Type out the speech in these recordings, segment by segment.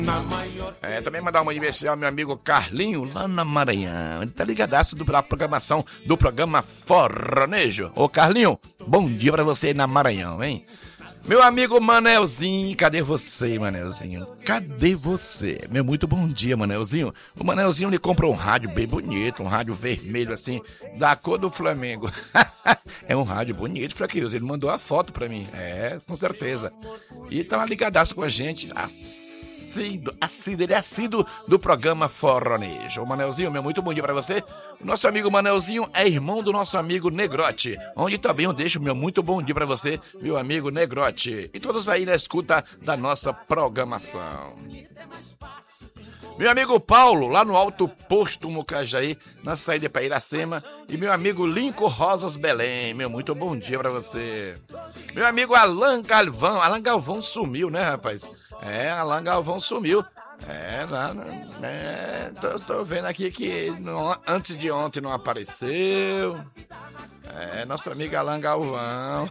Também mandar uma especial ao meu amigo Carlinho, lá na Maranhão. Ele tá ligadaço da programação do programa Forronejo. Ô Carlinho, bom dia pra você aí na Maranhão, hein? Meu amigo Manelzinho, cadê você, Manelzinho? Cadê você? Meu muito bom dia, Manelzinho. O Manelzinho, ele comprou um rádio bem bonito, um rádio vermelho assim, da cor do Flamengo. É um rádio bonito, Fraqueus. Ele mandou a foto pra mim. Com certeza. E tá lá ligadaço com a gente, ele é assíduo do programa Forronejo. O Manelzinho, meu muito bom dia pra você. O nosso amigo Manelzinho é irmão do nosso amigo Negrote, onde também eu deixo meu muito bom dia pra você, meu amigo Negrote. E todos aí na escuta da nossa programação. Meu amigo Paulo, lá no Alto Posto Mucajaí, na saída para Iracema. E meu amigo Lincoln Rosas Belém, meu muito bom dia pra você. Meu amigo Alan Galvão sumiu, né, rapaz? Alan Galvão sumiu. Estou vendo aqui que antes de ontem não apareceu. Nosso amigo Alan Galvão.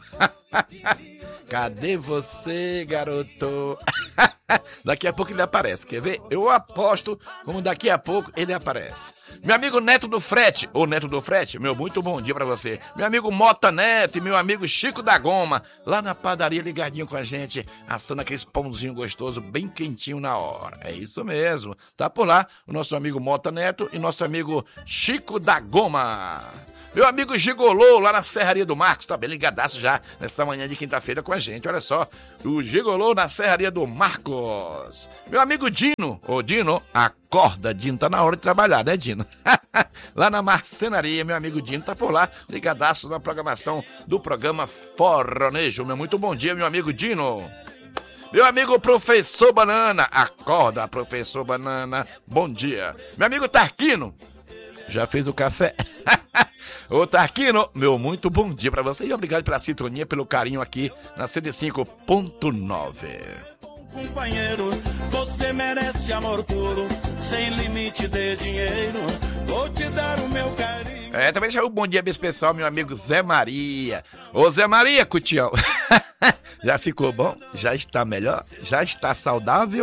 Cadê você, garoto? Daqui a pouco ele aparece, quer ver? Eu aposto como daqui a pouco ele aparece. Meu amigo Neto do Frete, meu muito bom dia pra você. Meu amigo Mota Neto e meu amigo Chico da Goma, lá na padaria ligadinho com a gente, assando aquele pãozinho gostoso, bem quentinho na hora. É isso mesmo, tá por lá o nosso amigo Mota Neto e nosso amigo Chico da Goma. Meu amigo Gigolô, lá na Serraria do Marcos, tá bem ligadaço já nessa manhã de quinta-feira com a gente, olha só. O Gigolô na Serraria do Marcos. Meu amigo Dino, Dino, acorda, Dino, tá na hora de trabalhar, né, Dino? Lá na Marcenaria, meu amigo Dino tá por lá, ligadaço na programação do programa Forronejo. Meu muito bom dia, meu amigo Dino. Meu amigo Professor Banana, acorda, Professor Banana, bom dia. Meu amigo Tarquino, já fez o café? Ô Tarquino, meu muito bom dia pra você e obrigado pela sintonia, pelo carinho aqui na 105.9. Companheiro, você merece amor puro, sem limite de dinheiro, vou te dar o meu carinho. Também deixa um bom dia bem especial, meu amigo Zé Maria. Ô Zé Maria, Cutião, já ficou bom? Já está melhor? Já está saudável?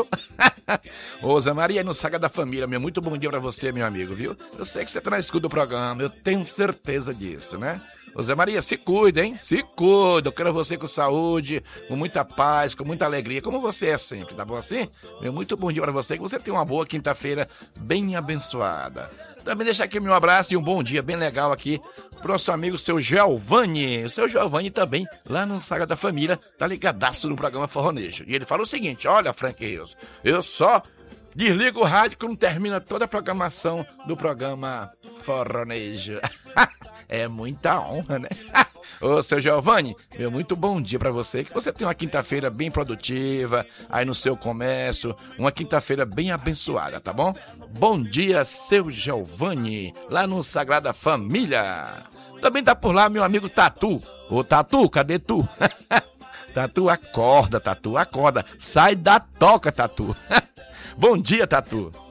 Ô Zé Maria, no Saga da Família, meu muito bom dia pra você, meu amigo, viu? Eu sei que você tá na escuta do programa, eu tenho certeza disso, né? Ô Zé Maria, se cuida, hein? Se cuida, eu quero você com saúde, com muita paz, com muita alegria, como você é sempre, tá bom assim? Meu muito bom dia pra você, que você tenha uma boa quinta-feira bem abençoada. Também deixar aqui meu abraço e um bom dia bem legal aqui pro nosso amigo, seu Giovanni. O seu Giovanni também, lá no Saga da Família, tá ligadaço no programa Forronejo. E ele fala o seguinte, olha, Frank Rios, eu só desligo o rádio quando termina toda a programação do programa Forronejo. É muita honra, né? Ô, seu Giovanni, meu muito bom dia pra você, que você tenha uma quinta-feira bem produtiva aí no seu comércio, uma quinta-feira bem abençoada, tá bom? Bom dia, seu Giovanni, lá no Sagrada Família. Também tá por lá meu amigo Tatu. Ô, Tatu, cadê tu? Tatu, acorda, sai da toca, Tatu. Bom dia, Tatu.